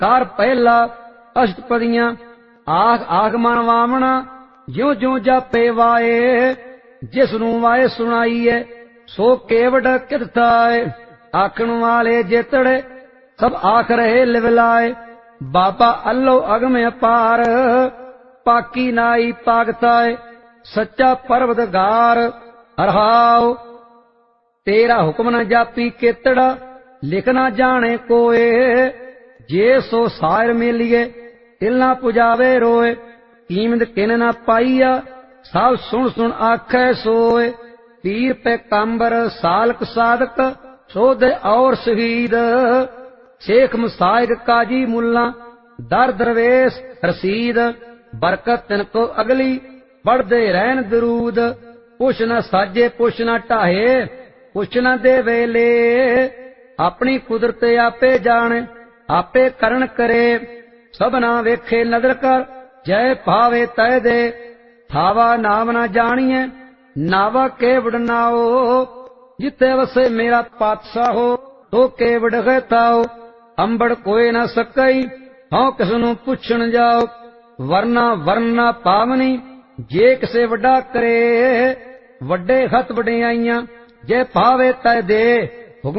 car पहला अष्टपदियां आख आख मन वामना ज्यों ज्यों जापे वाए जिसनू वाए सुनाईए सो केवट किताए आखण वाले जेतड़े सब आख रहे लिवलाए बाबा अल्लो अगम अपार पाकी नाई पागताए सच्चा परवतगार अरहाओ तेरा हुक्म न जापी केतड़ा लिखना जाने कोए जे सो सार मेलिए तिल ना पुजावे रोए कीमत किन न पाईया सब सुन सुन आखे सोए पीर पे कांबर सालक साधक सोधे और शहीद शेख मुसाइक काजी मुल्ला दर दरवेश रसीद बरकत तिनको अगली बढ़दे रहन दरूद पुछ न साजे पुछ न ढाहे पुछ न दे वेले अपनी कुदरत आपे जाने आपे करण करे सबना वेखे नजर कर जय भावे तय दे थावा नाम न जानिए नावा केवड़ नाओ जिते वसे मेरा पातशाह हो तो केवड़ है ताओ अंबड़ कोई न सकई हाँ किसनू पुछण जाओ वरना वरना पावनी जे किसे वड्डा करे वड्डे खत वड्डियाइयां जे भावे तय दे